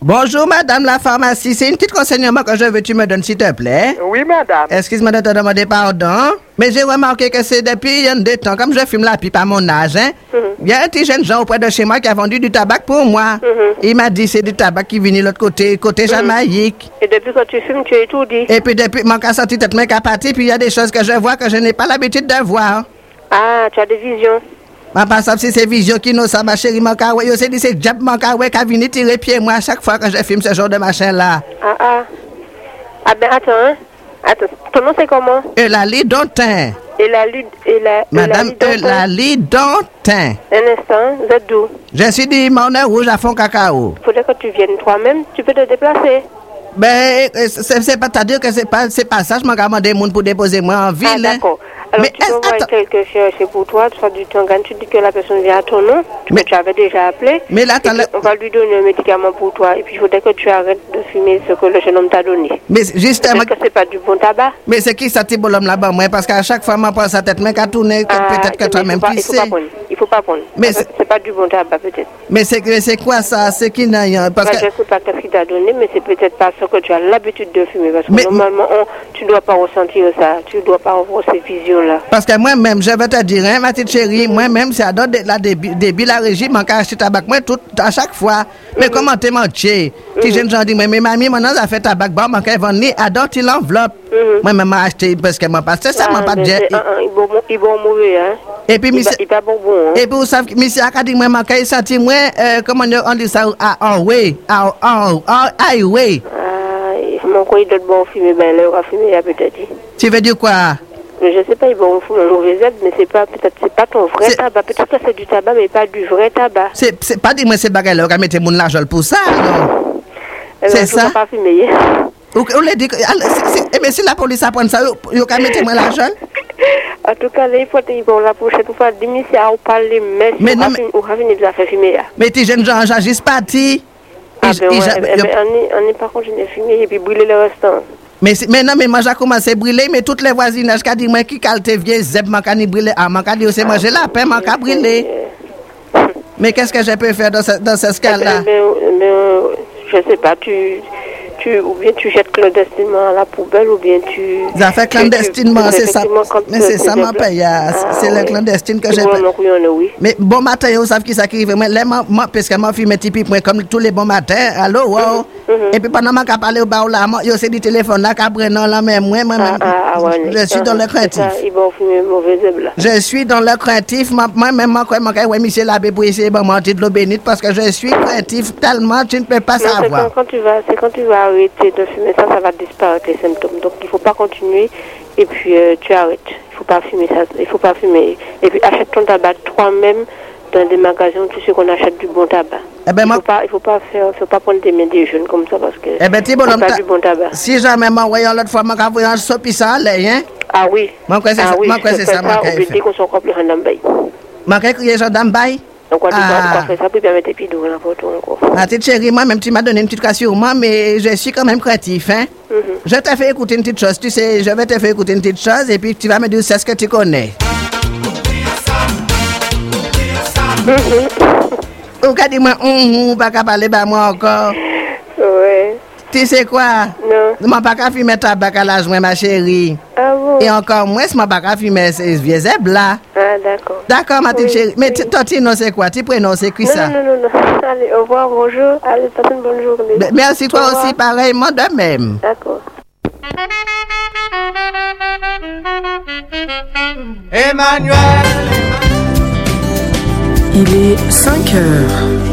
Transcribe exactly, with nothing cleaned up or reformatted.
Bonjour, madame la pharmacie. C'est une petite renseignement que je veux que tu me donnes, s'il te plaît. Oui, madame. Excuse-moi de te demander pardon, mais j'ai remarqué que c'est depuis il y a deux temps, comme je fume la pipe à mon âge, hein, Mhm. il y a un petit jeune Jean auprès de chez moi qui a vendu du tabac pour moi. Mhm. Il m'a dit c'est du tabac qui vient de l'autre côté, côté Jamaïque. Et depuis que tu fumes, tu es tout dit. Et puis depuis, mon cas sorti tête main qu'à partir, puis il y a des choses que je vois que je n'ai pas l'habitude de voir. Ah, tu as des visions. Ma par exemple, si c'est vision qui nous ça, ma chérie, mon cas, ouais, yo, c'est dit c'est Jeb, mon cas, ouais, qui vient tirer pied moi à chaque fois que je filme ce genre de machin-là. Ah, ah. Ah ben, attends, hein. Attends, ton nom c'est comment? Eulalie Dontin. Et la lutte, et la... Madame Eulalie Dontin. Un instant, vous êtes d'où? Je suis du Morne Rouge à fond cacao. Il faudrait que tu viennes toi-même, tu peux te déplacer. Ben, c'est, c'est pas, c'est-à-dire que c'est pas, c'est pas ça, je m'en demande des gens pour déposer moi en ville. Ah, d'accord. Alors, Mais tu peux voir attends. quelqu'un chercher pour toi, soit du temps, quand tu dis que la personne vient à ton nom, que Mais- tu avais déjà appelé. Mais là, et attends, puis, là- on va lui donner un médicament pour toi. Et puis, il faudrait que tu arrêtes de fumer ce que le jeune homme t'a donné. Mais justement, Peut-être que c'est pas du bon tabac. mais c'est qui ça petit bonhomme là-bas, moi, parce qu'à chaque fois, je prends sa tête, mais qu'à tourner, que Ah, peut-être que mais toi-même il faut pas- tu il faut sais. pas prendre. Il faut pas prendre. Mais En fait, c'est- c'est pas du bon tabac, peut-être. Mais c'est, mais c'est quoi ça? C'est qui n'a rien? Parce Bah, que, je sais pas qu'est-ce qu'il t'a donné, mais c'est peut-être pas ce que tu as l'habitude de fumer. Parce que Mais- normalement, on, tu dois pas ressentir ça. Tu dois pas avoir ces visions-là. parce que moi-même, je vais te dire, hein, ma petite chérie, moi-même, c'est à d'autres, la débit, débit la régime, en cas acheter tabac, moi, tout, à chaque fois. Mais comment t'es mentier? Si jeune gens disent, mais mes mamies, maintenant, ça fait tabac, bon, man, qu'elle vend ni à d'autres l'enveloppe. Mhm. Moi-même, m'a acheté, parce que moi, parce que ça, m'a Ah, pas mais dit. c'est- ah, ah, il bon, il bon mauvais, hein. Et puis, Il monsieur. va- il pas bon bon, hein. Et puis, vous savez, monsieur Akadi, moi, je senti, moi, euh, comment on dit ça, à en way, à en highway. Ah, mon coin, il doit bon fumer, ben, là, on va fumer, il a peut-être dit. Tu veux dire quoi? Mais je sais pas, il bon fumer un mauvais aide, mais c'est pas, peut-être, c'est pas ton vrai C'est- tabac. Peut-être que c'est du tabac, mais pas du vrai tabac. C'est, c'est pas dire, moi, c'est bagarre là, on va mettre mon argent pour ça, non? Eh ben, C'est faut ça? pas fumer, hein. Ou, ou les dit, que- ah, c'est- c'est- eh bien, si la police apprend ça, vous va mettre mon l'argent? En tout cas, là, il faut que pour la prochaine fois, dis-moi si on parle, mais si Mais on non, va mais- fin- on va finir de faire fumer, là. Mais tes jeunes gens, j'agisse pas, ti. Ah, Ils- ben, ils- ouais, ils- eh ben, on est, on est par contre, je n'ai fumé et puis brûler le restant. Mais, c'est- mais non, mais moi, j'ai commencé à brûler, mais toutes les voisinages qui disent, moi, qui calte vieux, zeb, man, can y brûler, ah, man, can dire, c'est manger la paix, man, can brûler. Mais qu'est-ce que je peux faire dans ce, dans ce Eh cas-là? ben, mais, mais, euh, je sais pas, tu, tu, ou bien tu jettes clandestinement à la poubelle, ou bien tu... Ça fait tu- clandestinement, tu- c'est ça. effectivement, quand Mais tu- c'est tu ça, ma développes- paye, ah, Ah, c'est le oui. clandestine que C'est j'ai bon, fait. mon couillon, là, oui. Mais bon matin, vous savez qui ça qui arrive. Moi, là, moi, moi, parce que moi, fume typique, moi, comme tous les bons matins, allô, wow. Et puis pendant que je parle au bar là, moi, yo, c'est du téléphone là, qui non, là, mais moi, moi, Ah, ah, ah, ouais, je suis dans le craintif. Ils vont fumer mauvais zèbre, là. Je suis dans le craintif, moi, moi, même, moi, moi, ouais, monsieur l'abbé pour essayer de mentir de l'eau bénite parce que je suis craintif tellement, tu ne peux pas Non, c'est savoir. quand, quand tu vas, c'est quand tu vas arrêter de fumer ça, ça va disparaître les symptômes. Donc il faut pas continuer et puis euh, tu arrêtes. Il faut pas fumer ça, il faut pas fumer. Et puis achète ton tabac toi-même dans des magasins où tu sais qu'on achète du bon tabac. Eh ben, il moi- faut pas, il faut pas faire, faut pas prendre des mains des jeunes comme ça parce que Eh ben, tu c'est bonhomme, pas ta- du bon tabac. si jamais m'envoyé l'autre fois, moi, quand vous avez un sopi ça, allez, hein? Ah oui. Moi, quoi, c'est ah ça- oui, moi, quoi, je c'est fais ça, moi, ça, qu'elle on peut fait. dire qu'on s'en coupe le handambay. Moi, quand il y a des gens dans le bail. Donc on doit Ah. faire ça puis bien mettre des pidous là pour tout encore. Ma petite chérie, moi, même tu m'as donné une petite cassure, moi, mais je suis quand même créatif, hein? Je te fais écouter une petite chose, tu sais, je vais te faire écouter une petite chose et puis tu vas me dire c'est ce que tu connais. Ou qu'a dit moi, hum, hum, pas qu'à parler, bah, moi encore. Ouais. Tu sais quoi? Non. Moi, pas qu'à fumer tabac à l'âge, moi, ma chérie. Ah bon. Et encore moins, moi, pas qu'à fumer ces vieux zèbres là. Ah d'accord. D'accord, ma petite Oui, chérie. Mais oui. t- ton petit nom, c'est quoi? Tu prénom, c'est qui Non, ça? non, non, non, non. Allez, au revoir, bonjour. Allez, passe une bonne journée. Ben, merci, toi Au revoir. aussi, pareillement de même. D'accord. Emmanuel. Il est cinq heures.